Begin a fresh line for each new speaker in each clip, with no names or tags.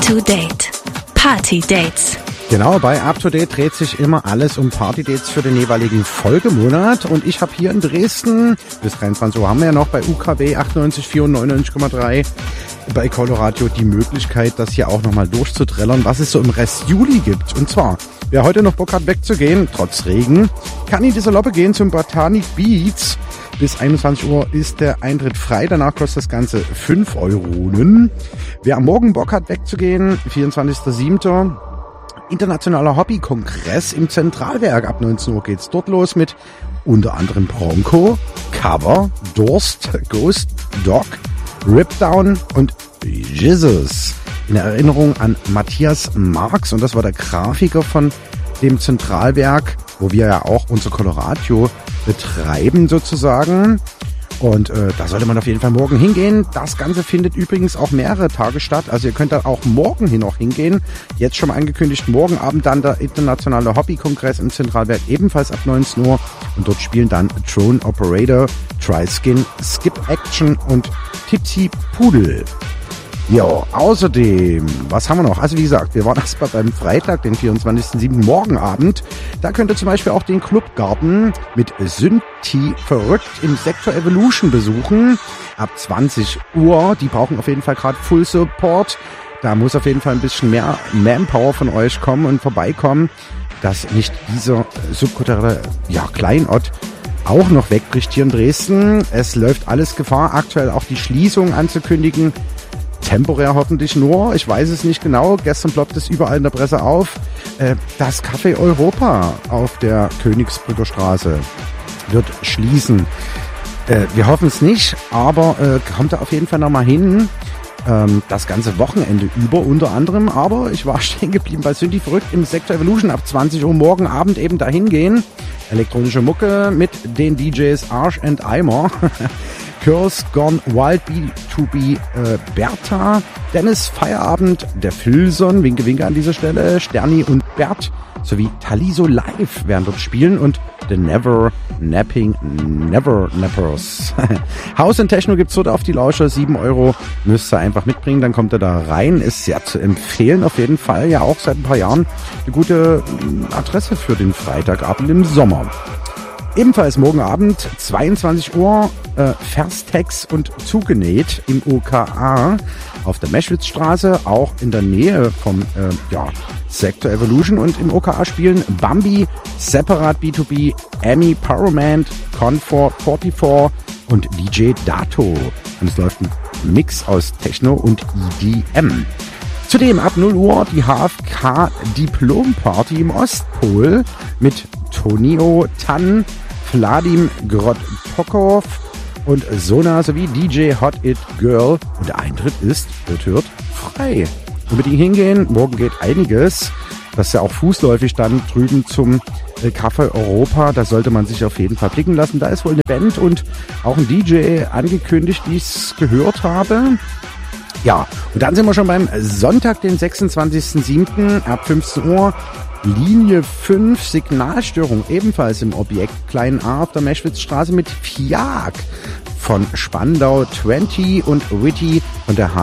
to Date. Party Dates.
Genau, bei Up to Date dreht sich immer alles um Party-Dates für den jeweiligen Folgemonat. Und ich habe hier in Dresden, bis 23 Uhr haben wir ja noch bei UKW 98,4 und 99,3 bei Coloradio die Möglichkeit, das hier auch nochmal durchzuträllern, was es so im Rest Juli gibt. Und zwar, wer heute noch Bock hat wegzugehen, trotz Regen, kann in die Saloppe gehen zum Botanic Beats. Bis 21 Uhr ist der Eintritt frei, danach kostet das Ganze 5 €. Wer am Morgen Bock hat wegzugehen, 24.07. Internationaler Hobbykongress im Zentralwerk. Ab 19 Uhr geht's dort los mit unter anderem Bronco, Cover, Durst, Ghost, Dog, Ripdown und Jesus. In Erinnerung an Matthias Marx, und das war der Grafiker von dem Zentralwerk, wo wir ja auch unser Coloradio betreiben sozusagen. Und da sollte man auf jeden Fall morgen hingehen. Das Ganze findet übrigens auch mehrere Tage statt. Also ihr könnt da auch morgen hin noch hingehen. Jetzt schon mal angekündigt, morgen Abend dann der internationale Hobbykongress im Zentralwerk, ebenfalls ab 19 Uhr. Und dort spielen dann Drone Operator, Triskin, Skip Action und Tipsy Pudel. Jo, außerdem, was haben wir noch? Also wie gesagt, wir waren erstmal beim Freitag, den 24.07. morgen Abend. Da könnt ihr zum Beispiel auch den Clubgarten mit Synthi verrückt im Sektor Evolution besuchen. Ab 20 Uhr. Die brauchen auf jeden Fall gerade Full Support. Da muss auf jeden Fall ein bisschen mehr Manpower von euch kommen und vorbeikommen, dass nicht dieser subkulturelle Kleinort auch noch wegbricht hier in Dresden. Es läuft alles Gefahr, aktuell auch die Schließung anzukündigen. Temporär hoffentlich nur, ich weiß es nicht genau, gestern ploppt es überall in der Presse auf, das Café Europa auf der Königsbrücker Straße wird schließen. Wir hoffen es nicht, aber kommt da auf jeden Fall nochmal hin, das ganze Wochenende über unter anderem, aber ich war stehen geblieben bei Synthi verrückt im Sektor Evolution ab 20 Uhr morgen Abend eben dahin gehen. Elektronische Mucke mit den DJs Arsch and Eimer. Curse Gone Wild B2B Bertha, Dennis Feierabend, der Filson, Winke Winke an dieser Stelle, Sterni und Bert sowie Taliso Live werden dort spielen und The Never Nappers. House and Techno gibt's dort auf die Lauscher, 7 €, müsst ihr einfach mitbringen, dann kommt ihr da rein, ist sehr zu empfehlen auf jeden Fall, ja auch seit ein paar Jahren eine gute Adresse für den Freitagabend im Sommer. Ebenfalls morgen Abend, 22 Uhr, Verstex und Zugenäht im OKA auf der Meschwitzstraße, auch in der Nähe vom Sektor Evolution, und im OKA spielen Bambi, Separat B2B, Amy Powerman, Comfort 44 und DJ Dato. Und es läuft ein Mix aus Techno und EDM. Zudem ab 0 Uhr die HFK Diplom Party im Ostpol mit Tonio Tan, Vladim Grotokov und Sona sowie DJ Hot It Girl. Und der Eintritt ist, wird frei. Unbedingt hingehen, morgen geht einiges. Das ist ja auch fußläufig dann drüben zum Café Europa. Da sollte man sich auf jeden Fall blicken lassen. Da ist wohl eine Band und auch ein DJ angekündigt, wie ich es gehört habe. Ja, und dann sind wir schon beim Sonntag, den 26.07. ab 15 Uhr. Linie 5, Signalstörung, ebenfalls im Objekt Klein A auf der Meschwitzstraße mit Fiak von Spandau 20 und Witty von der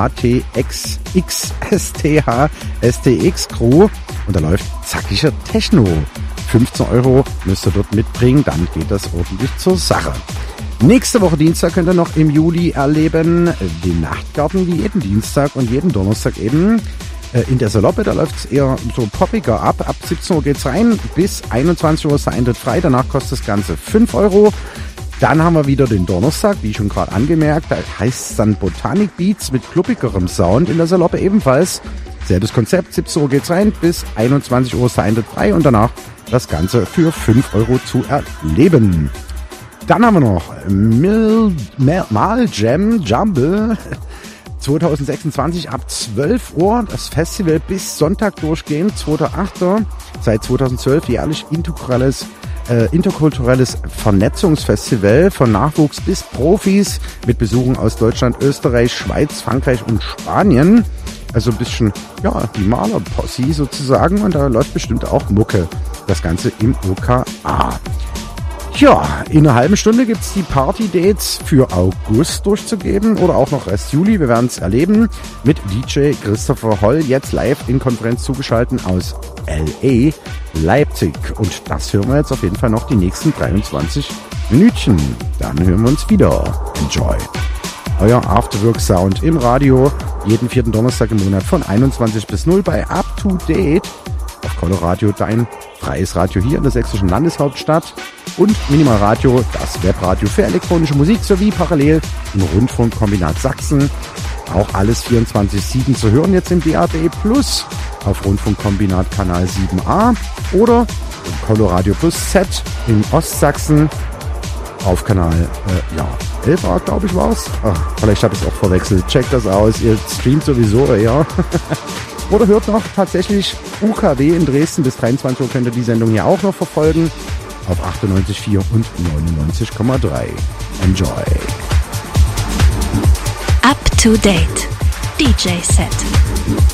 STX Crew. Und da läuft zackiger Techno. 15 € müsst ihr dort mitbringen, dann geht das ordentlich zur Sache. Nächste Woche Dienstag könnt ihr noch im Juli erleben den Nachtgarten wie jeden Dienstag und jeden Donnerstag eben. In der Saloppe, da läuft es eher so poppiger ab. Ab 17 Uhr geht's rein, bis 21 Uhr ist der Eintritt frei. Danach kostet das Ganze 5 €. Dann haben wir wieder den Donnerstag, wie schon gerade angemerkt. Da heißt es dann Botanic Beats mit kluppigerem Sound. In der Saloppe ebenfalls. Selbes Konzept, 17 Uhr geht's rein, bis 21 Uhr ist der Eintritt frei. Und danach das Ganze für 5 € zu erleben. Dann haben wir noch Mal Jam Jumble 2026 ab 12 Uhr. Das Festival bis Sonntag durchgehend, 2.8. Seit 2012 jährlich interkulturelles Vernetzungsfestival von Nachwuchs bis Profis mit Besuchen aus Deutschland, Österreich, Schweiz, Frankreich und Spanien. Also ein bisschen, die Malerposse sozusagen, und da läuft bestimmt auch Mucke. Das Ganze im OKA. Ja, in einer halben Stunde gibt's die Party-Dates für August durchzugeben oder auch noch Rest Juli. Wir werden es erleben mit DJ Christopher Holl, jetzt live in Konferenz zugeschaltet aus L.A., Leipzig. Und das hören wir jetzt auf jeden Fall noch die nächsten 23 Minütchen. Dann hören wir uns wieder. Enjoy. Euer Afterwork-Sound im Radio, jeden 4. Donnerstag im Monat von 21 bis 0 bei Up to Date auf Coloradio, dein freies Radio hier in der sächsischen Landeshauptstadt, und Minimal Radio, das Webradio für elektronische Musik, sowie parallel im Rundfunkkombinat Sachsen. Auch alles 24/7 zu hören jetzt im DAB Plus auf Rundfunkkombinat Kanal 7a oder im Coloradio Plus Z in Ostsachsen auf Kanal 11a, glaube ich, war's. Vielleicht habe ich es auch verwechselt. Checkt das aus, ihr streamt sowieso, ja. Oder hört noch tatsächlich UKW in Dresden. Bis 23 Uhr könnt ihr die Sendung hier auch noch verfolgen. Auf 98,4 und 99,3. Enjoy.
Up to Date. DJ Set.